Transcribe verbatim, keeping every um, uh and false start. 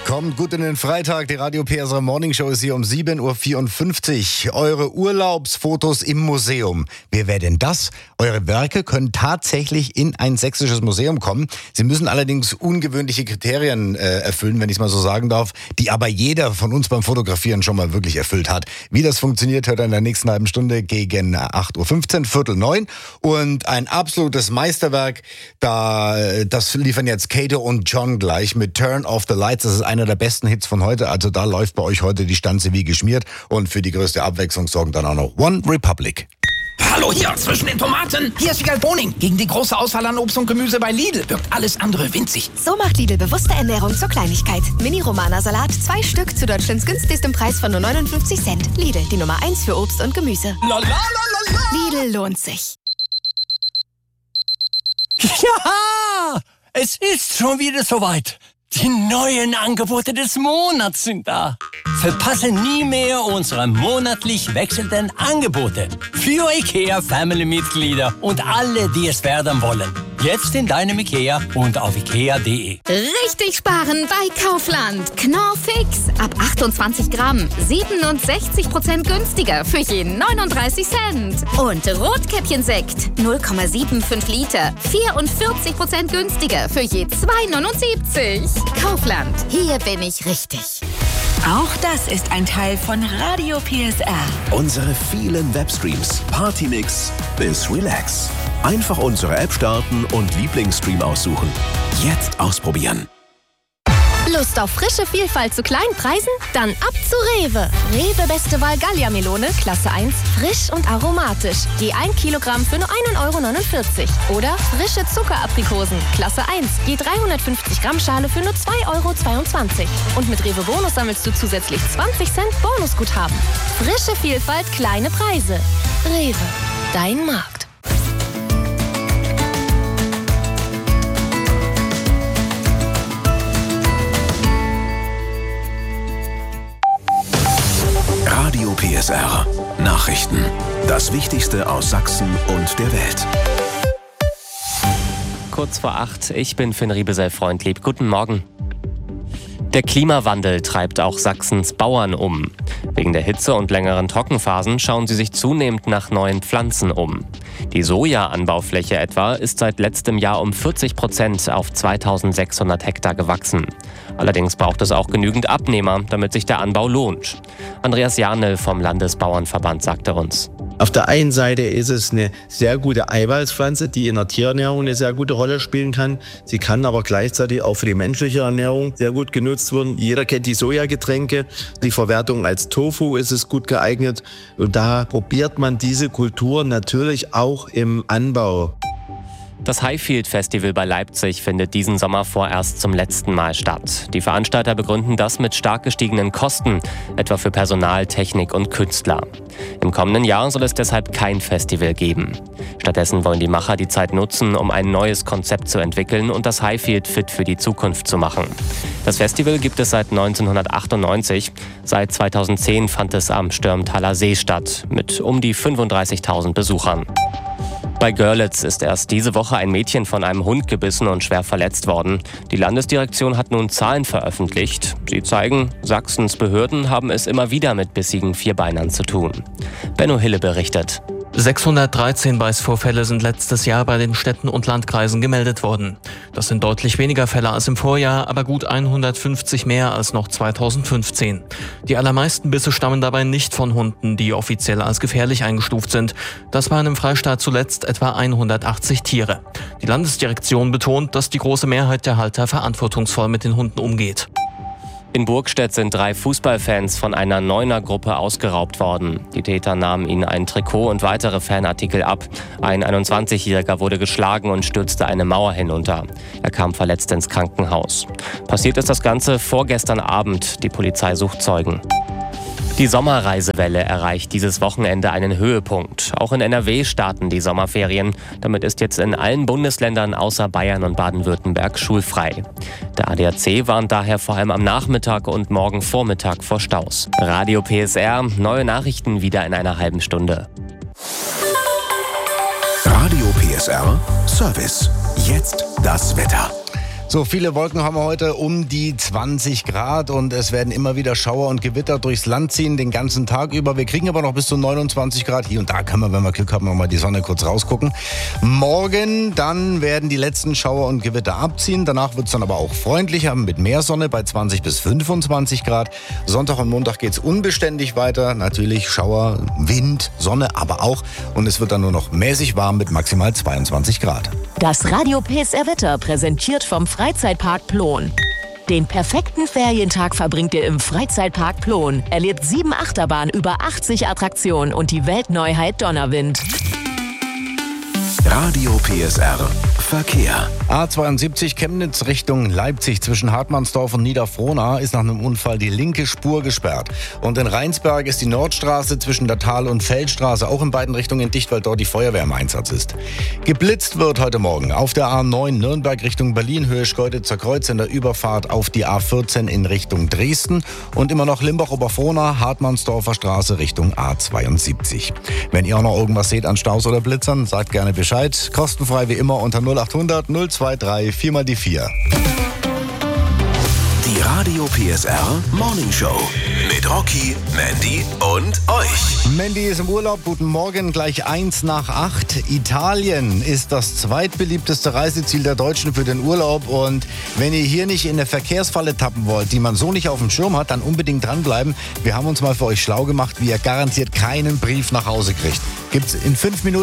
Kommt gut in den Freitag, die Radio P S R Morning Show ist hier um sieben Uhr vierundfünfzig. Eure Urlaubsfotos im Museum. Wer wäre denn das? Eure Werke können tatsächlich in ein sächsisches Museum kommen. Sie müssen allerdings ungewöhnliche Kriterien äh, erfüllen, wenn ich es mal so sagen darf, die aber jeder von uns beim Fotografieren schon mal wirklich erfüllt hat. Wie das funktioniert, hört ihr in der nächsten halben Stunde gegen acht Uhr fünfzehn, Viertel neun. Und ein absolutes Meisterwerk, da das liefern jetzt Kato und John gleich mit Turn Off the Lights. Das ist einer der besten Hits von heute, also da läuft bei euch heute die Stanze wie geschmiert und für die größte Abwechslung sorgen dann auch noch One Republic. Hallo hier zwischen den Tomaten. Hier ist Wiegald Boning. Gegen die große Auswahl an Obst und Gemüse bei Lidl wirkt alles andere winzig. So macht Lidl bewusste Ernährung zur Kleinigkeit. Mini-Romana-Salat, zwei Stück zu Deutschlands günstigstem Preis von nur neunundfünfzig Cent. Lidl, die Nummer eins für Obst und Gemüse. La, la, la, la, la. Lidl lohnt sich. Ja, es ist schon wieder soweit. Die neuen Angebote des Monats sind da. Verpasse nie mehr unsere monatlich wechselnden Angebote für IKEA Family-Mitglieder und alle, die es werden wollen. Jetzt in deinem IKEA und auf ikea punkt de. Richtig sparen bei Kaufland. Knorr Fix. Ab achtundzwanzig Gramm. siebenundsechzig Prozent günstiger für jeden neununddreißig Cent. Und Rotkäppchensekt. null Komma fünfundsiebzig Liter. vierundvierzig Prozent günstiger für je zwei neunundsiebzig. Kaufland. Hier bin ich richtig. Auch das ist ein Teil von Radio P S R. Unsere vielen Webstreams, Partymix bis Relax. Einfach unsere App starten und Lieblingsstream aussuchen. Jetzt ausprobieren. Lust auf frische Vielfalt zu kleinen Preisen? Dann ab zu Rewe. Rewe Beste Wahl Gallia-Melone, Klasse eins, frisch und aromatisch. Je ein Kilogramm für nur ein Euro neunundvierzig. Oder frische Zuckeraprikosen, Klasse eins, je dreihundertfünfzig Gramm Schale für nur zwei Euro zweiundzwanzig. Und mit Rewe Bonus sammelst du zusätzlich zwanzig Cent Bonusguthaben. Frische Vielfalt, kleine Preise. Rewe, dein Markt. Radio P S R. Nachrichten. Das Wichtigste aus Sachsen und der Welt. Kurz vor acht, ich bin Finn Riebesell-Freundlieb. Guten Morgen. Der Klimawandel treibt auch Sachsens Bauern um. Wegen der Hitze und längeren Trockenphasen schauen sie sich zunehmend nach neuen Pflanzen um. Die Soja-Anbaufläche etwa ist seit letztem Jahr um vierzig Prozent auf zweitausendsechshundert Hektar gewachsen. Allerdings braucht es auch genügend Abnehmer, damit sich der Anbau lohnt. Andreas Janel vom Landesbauernverband sagte uns. Auf der einen Seite ist es eine sehr gute Eiweißpflanze, die in der Tierernährung eine sehr gute Rolle spielen kann. Sie kann aber gleichzeitig auch für die menschliche Ernährung sehr gut genutzt werden. Jeder kennt die Sojagetränke. Die Verwertung als Tofu ist es gut geeignet. Und da probiert man diese Kultur natürlich auch im Anbau. Das Highfield Festival bei Leipzig findet diesen Sommer vorerst zum letzten Mal statt. Die Veranstalter begründen das mit stark gestiegenen Kosten, etwa für Personal, Technik und Künstler. Im kommenden Jahr soll es deshalb kein Festival geben. Stattdessen wollen die Macher die Zeit nutzen, um ein neues Konzept zu entwickeln und das Highfield fit für die Zukunft zu machen. Das Festival gibt es seit neunzehnhundertachtundneunzig. Seit zweitausendzehn fand es am Stürmtaler See statt, mit um die fünfunddreißigtausend Besuchern. Bei Görlitz ist erst diese Woche ein Mädchen von einem Hund gebissen und schwer verletzt worden. Die Landesdirektion hat nun Zahlen veröffentlicht. Sie zeigen, Sachsens Behörden haben es immer wieder mit bissigen Vierbeinern zu tun. Benno Hille berichtet. sechshundertdreizehn Beißvorfälle sind letztes Jahr bei den Städten und Landkreisen gemeldet worden. Das sind deutlich weniger Fälle als im Vorjahr, aber gut hundertfünfzig mehr als noch zweitausendfünfzehn. Die allermeisten Bisse stammen dabei nicht von Hunden, die offiziell als gefährlich eingestuft sind. Das waren im Freistaat zuletzt etwa hundertachtzig Tiere. Die Landesdirektion betont, dass die große Mehrheit der Halter verantwortungsvoll mit den Hunden umgeht. In Burgstedt sind drei Fußballfans von einer Neuner-Gruppe ausgeraubt worden. Die Täter nahmen ihnen ein Trikot und weitere Fanartikel ab. Ein einundzwanzigjähriger wurde geschlagen und stürzte eine Mauer hinunter. Er kam verletzt ins Krankenhaus. Passiert ist das Ganze vorgestern Abend. Die Polizei sucht Zeugen. Die Sommerreisewelle erreicht dieses Wochenende einen Höhepunkt. Auch in N R W starten die Sommerferien. Damit ist jetzt in allen Bundesländern außer Bayern und Baden-Württemberg schulfrei. Der A D A C warnt daher vor allem am Nachmittag und morgen Vormittag vor Staus. Radio P S R, neue Nachrichten wieder in einer halben Stunde. Radio P S R Service. Jetzt das Wetter. So viele Wolken haben wir heute, um die zwanzig Grad und es werden immer wieder Schauer und Gewitter durchs Land ziehen, den ganzen Tag über. Wir kriegen aber noch bis zu neunundzwanzig Grad. Hier und da kann man, wenn wir Glück haben, noch mal die Sonne kurz rausgucken. Morgen, dann werden die letzten Schauer und Gewitter abziehen. Danach wird es dann aber auch freundlicher mit mehr Sonne bei zwanzig bis fünfundzwanzig Grad. Sonntag und Montag geht es unbeständig weiter. Natürlich Schauer, Wind, Sonne, aber auch. Und es wird dann nur noch mäßig warm mit maximal zweiundzwanzig Grad. Das Radio P S R Wetter präsentiert vom Freizeitpark Plon. Den perfekten Ferientag verbringt ihr im Freizeitpark Plon. Erlebt sieben Achterbahnen, über achtzig Attraktionen und die Weltneuheit Donnerwind. Radio P S R Verkehr. A zweiundsiebzig Chemnitz Richtung Leipzig zwischen Hartmannsdorf und Niederfrohna ist nach einem Unfall die linke Spur gesperrt. Und in Rheinsberg ist die Nordstraße zwischen der Tal- und Feldstraße auch in beiden Richtungen dicht, weil dort die Feuerwehr im Einsatz ist. Geblitzt wird heute Morgen auf der A neun Nürnberg Richtung Berlin, Höhe Schkeuditzer Kreuz in der Überfahrt auf die A vierzehn in Richtung Dresden und immer noch Limbach-Oberfrohna, Hartmannsdorfer Straße Richtung A zweiundsiebzig. Wenn ihr auch noch irgendwas seht an Staus oder Blitzern, sagt gerne Bescheid. Kostenfrei wie immer unter null achthundert null zweiundzwanzig vier mal die vier. Die Radio P S R Morning Show mit Rocky, Mandy und euch. Mandy ist im Urlaub. Guten Morgen. Gleich eins nach acht. Italien ist das zweitbeliebteste Reiseziel der Deutschen für den Urlaub. Und wenn ihr hier nicht in eine Verkehrsfalle tappen wollt, die man so nicht auf dem Schirm hat, dann unbedingt dranbleiben. Wir haben uns mal für euch schlau gemacht, wie ihr garantiert keinen Brief nach Hause kriegt. Gibt's in fünf Minuten